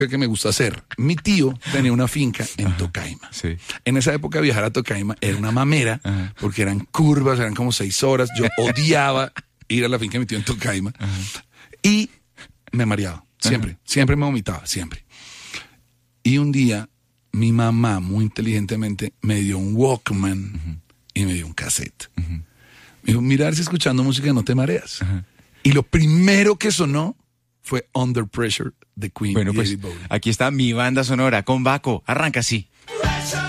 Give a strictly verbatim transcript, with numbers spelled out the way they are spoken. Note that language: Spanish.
que me gusta hacer. Mi tío tenía una finca en Ajá, Tocaima. sí. En esa época viajar a Tocaima era una mamera, Ajá. porque eran curvas, eran como seis horas. Yo odiaba ir a la finca de mi tío en Tocaima. Ajá. Y me mareaba, siempre, Ajá. siempre me vomitaba, siempre. Y un día mi mamá, muy inteligentemente, me dio un Walkman uh-huh. y me dio un cassette. Uh-huh. Me dijo, mira, si escuchando música no te mareas. Uh-huh. Y lo primero que sonó fue Under Pressure de Queen bueno, y pues, David Bowie. Aquí está mi banda sonora con Baco. Arranca así.